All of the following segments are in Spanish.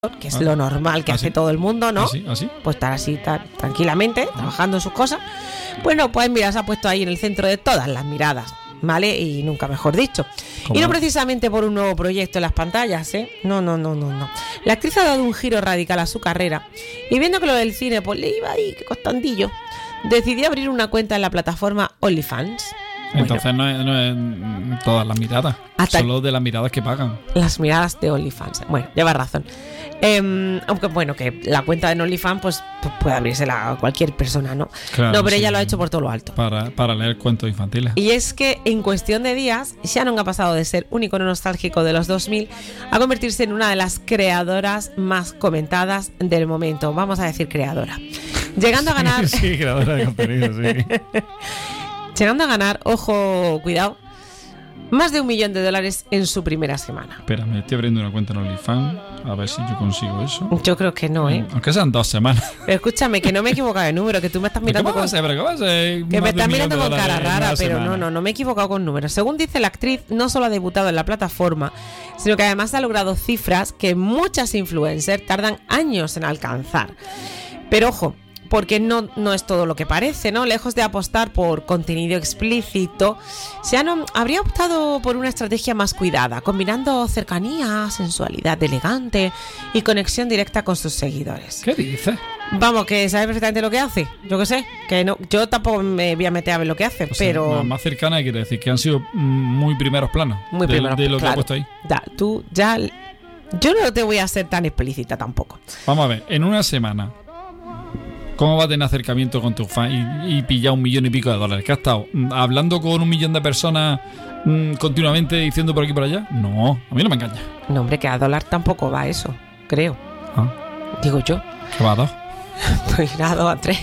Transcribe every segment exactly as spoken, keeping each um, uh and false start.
que es lo normal que ¿Así? hace todo el mundo, ¿no? ¿Así? ¿Así? Pues estar así tan, tranquilamente, trabajando en sus cosas. Bueno, pues mira, se ha puesto ahí en el centro de todas las miradas, ¿vale? Y nunca mejor dicho. ¿Cómo? Y no precisamente por un nuevo proyecto en las pantallas, ¿eh? No, no, no, no, no. La actriz ha dado un giro radical a su carrera y viendo que lo del cine pues le iba ahí, que costandillo, decidió abrir una cuenta en la plataforma OnlyFans. Entonces bueno, no, es, no es todas las miradas, Hasta solo de las miradas que pagan. Las miradas de OnlyFans. Bueno, llevas razón. Eh, aunque bueno, que la cuenta de OnlyFans pues, pues puede abrírsela a cualquier persona, ¿no? Claro, no, pero sí. ella lo ha hecho por todo lo alto. Para, para leer cuentos infantiles. Y es que en cuestión de días, Shannon ha pasado de ser un icono nostálgico de los dos mil a convertirse en una de las creadoras más comentadas del momento. Vamos a decir creadora. Llegando a ganar... Sí, sí, creadora de contenido, sí. Llegando a ganar, ojo, cuidado, más de un millón de dólares en su primera semana. Espera, me estoy abriendo una cuenta en OnlyFans. A ver si yo consigo eso. Yo creo que no, ¿eh? Aunque sean dos semanas. Pero escúchame, que no me he equivocado de número, que tú me estás mirando ¿Cómo va con... a ser? ¿Pero cómo va a ser? Que Más me de estás un millón mirando de con dólares cara en rara, una pero semana? no, no, no me he equivocado con números. Según dice la actriz, no solo ha debutado en la plataforma, sino que además ha logrado cifras que muchas influencers tardan años en alcanzar. Pero ojo, porque no, no es todo lo que parece, ¿no? Lejos de apostar por contenido explícito, Shannon habría optado por una estrategia más cuidada, combinando cercanía, sensualidad elegante y conexión directa con sus seguidores. ¿Qué dices? Vamos, que sabe perfectamente lo que hace. Yo qué sé, que no, yo tampoco me voy a meter a ver lo que hace, O sea, pero más, más cercana quiere decir que han sido mm, muy primeros planos. muy de, primero. de lo que claro. ha puesto ahí. Da, tú ya, yo no te voy a ser tan explícita tampoco. Vamos a ver, en una semana, ¿cómo va a tener acercamiento con tus fans y, y pillar un millón y pico de dólares? ¿Que ha estado mm, hablando con un millón de personas mm, continuamente diciendo por aquí y por allá? No, a mí no me engaña. No, hombre, que a dólar tampoco va eso, creo. Ah, Digo yo. ¿qué va a dar? Pues nada, dos a tres.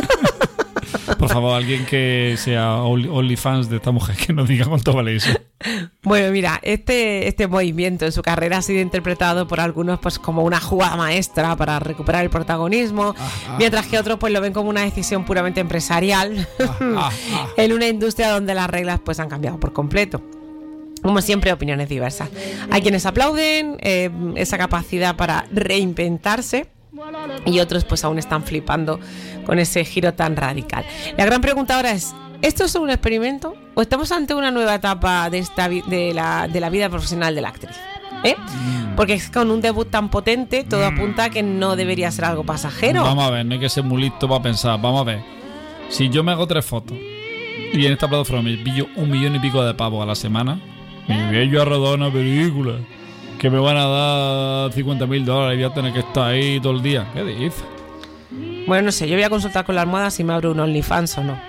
Por favor, alguien que sea Only- OnlyFans de esta mujer que nos diga cuánto vale eso. Bueno, mira, este, este movimiento en su carrera ha sido interpretado por algunos pues como una jugada maestra para recuperar el protagonismo, Ah, mientras que otros pues lo ven como una decisión puramente empresarial ah, ah. en una industria donde las reglas pues han cambiado por completo. Como siempre, opiniones diversas. Hay quienes aplauden eh, esa capacidad para reinventarse y otros pues aún están flipando con ese giro tan radical. La gran pregunta ahora es, ¿esto es un experimento o estamos ante una nueva etapa de, esta vi- de, la, de la vida profesional de la actriz? ¿Eh? Porque es con un debut tan potente todo apunta a que no debería ser algo pasajero. Vamos a ver, no hay que ser muy listo para pensar. Vamos a ver, si yo me hago tres fotos y en esta plataforma me pillo un millón y pico de pavos a la semana, me voy yo a rodar una película que me van a dar cincuenta mil dólares y voy a tener que estar ahí todo el día. ¿Qué dices? Bueno, no sé, yo voy a consultar con la almohada si me abro un OnlyFans o no.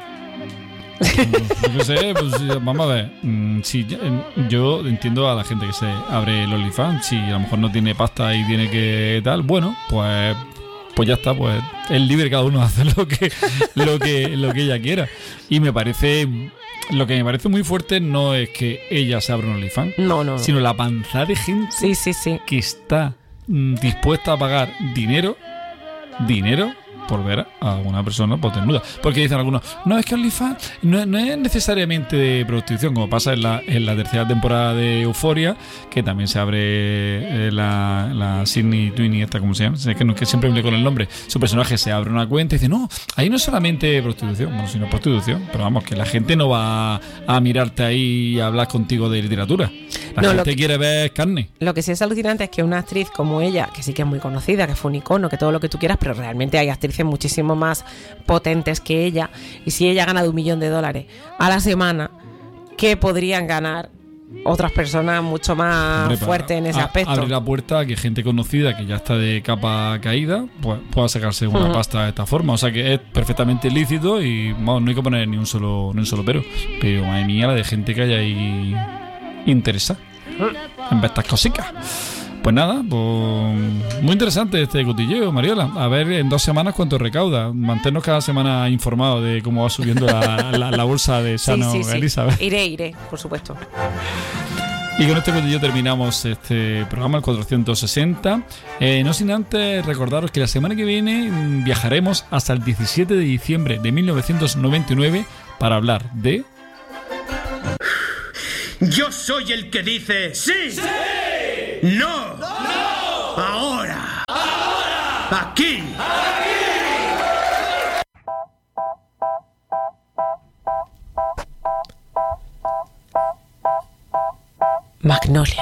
Yo qué sé, pues sí, vamos a ver. Mm, sí, yo, yo entiendo a la gente que se abre el OnlyFans. Si a lo mejor no tiene pasta y tiene que tal, bueno, pues pues ya está, pues es libre cada uno de hacer lo que lo que lo que ella quiera. Y me parece, lo que me parece muy fuerte no es que ella se abra un OnlyFans, No, no, no. sino la panza de gente Sí, sí, sí. que está mm, dispuesta a pagar dinero, dinero por ver a una persona pues desnuda. Porque dicen algunos, no, es que OnlyFans no, no es necesariamente de prostitución, como pasa en la, en la tercera temporada de Euphoria, que también se abre eh, la, la Sydney Sweeney, esta, ¿cómo se llama? Es que, no, que siempre me con el nombre. Su personaje se abre una cuenta y dice, no, ahí no es solamente prostitución, bueno, sino prostitución, pero vamos, que la gente no va a mirarte ahí y a hablar contigo de literatura. La No, lo gente que- quiere ver carne. Lo que sí es alucinante es que una actriz como ella, que sí que es muy conocida, que fue un icono, que todo lo que tú quieras, pero realmente hay actrices muchísimo más potentes que ella, y si ella gana de un millón de dólares a la semana, ¿qué podrían ganar otras personas mucho más Hombre, para fuertes en ese a- aspecto? Abre la puerta a que gente conocida que ya está de capa caída pues, pueda sacarse una Ujú. pasta de esta forma. O sea que es perfectamente lícito y vamos, no hay que poner ni un solo ni un solo pero. Pero madre mía, la de gente que hay ahí interesada en ver estas cositas. Pues nada, pues muy interesante este cotilleo, Mariola. A ver en dos semanas cuánto recauda. Mantenernos cada semana informados de cómo va subiendo la, la, la bolsa de Sí, Sano sí, sí. Elizabeth. Iré, iré, por supuesto. Y con este contenido terminamos este programa, el cuatrocientos sesenta. Eh, no sin antes recordaros que la semana que viene mm, viajaremos hasta el diecisiete de diciembre de mil novecientos noventa y nueve para hablar de... Yo soy el que dice ¡sí! ¡Sí! ¡No! ¡No! ¡Ahora! Aquí. Magnolia.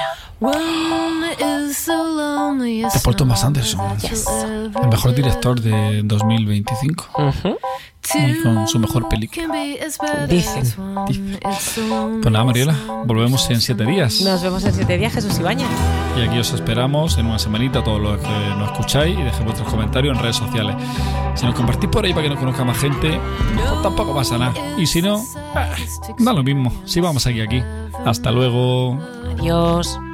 De Paul Thomas Anderson, Yes. el mejor director de dos mil veinticinco. Ujú. Y con su mejor película. Dicen. Pues nada, Mariela, volvemos en siete días. Nos vemos en siete días, Jesús Ibáñez. Y aquí os esperamos en una semanita, todos los que nos escucháis, y dejéis vuestros comentarios en redes sociales. Si nos compartís por ahí para que nos conozca más gente, pues tampoco pasa nada. Y si no, eh, da lo mismo. Si vamos aquí, aquí. Hasta luego. Adiós.